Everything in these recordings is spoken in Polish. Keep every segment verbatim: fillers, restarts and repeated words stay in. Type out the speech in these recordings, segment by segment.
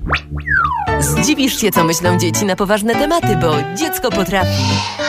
Zdziwisz się, co myślą dzieci na poważne tematy, bo dziecko potrafi.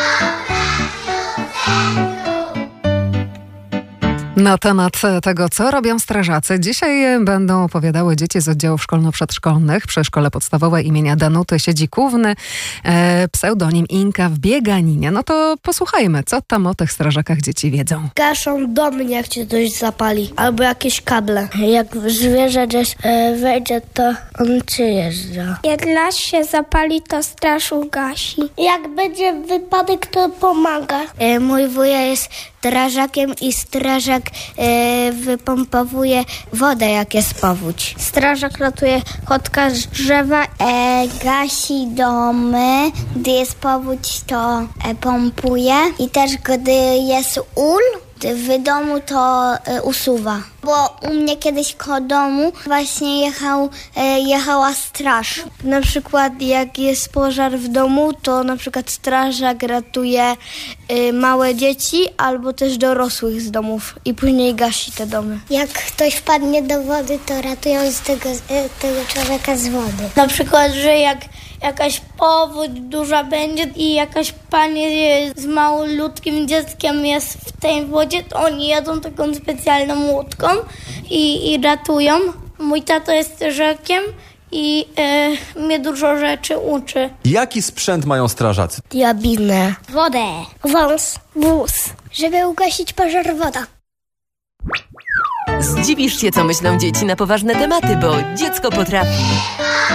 Na temat tego, co robią strażacy, dzisiaj będą opowiadały dzieci z oddziałów szkolno-przedszkolnych przy Szkole Podstawowej imienia Danuty Siedzikówny, e, pseudonim Inka w Bieganinie. No to posłuchajmy, co tam o tych strażakach dzieci wiedzą. Gaszą domy, jak się coś zapali, albo jakieś kable. Jak zwierzę gdzieś e, wejdzie, to on przyjeżdża. Jak las się zapali, to straż ugasi. Jak będzie wypadek, to pomaga. E, mój wuja jest strażakiem i strażak e, wypompowuje wodę, jak jest powódź. Strażak ratuje kotka z drzewa. E, gasi domy. Gdy jest powódź, to e, pompuje. I też gdy jest ul, w domu to e, usuwa. Bo u mnie kiedyś koło domu właśnie jechał, e, jechała straż. Na przykład jak jest pożar w domu, to na przykład strażak ratuje e, małe dzieci albo też dorosłych z domów i później gasi te domy. Jak ktoś wpadnie do wody, to ratują z tego, e, tego człowieka z wody. Na przykład, że jak jakaś powódź duża będzie i jakaś pani z małolutkim dzieckiem jest w tej wodzie, to oni jadą taką specjalną łódką i, i ratują. Mój tato jest strażakiem i e, mnie dużo rzeczy uczy. Jaki sprzęt mają strażacy? Diabinę. Wodę. Wąs. Wóz. Żeby ugasić pożar, woda. Zdziwisz się, co myślą dzieci na poważne tematy, bo dziecko potrafi.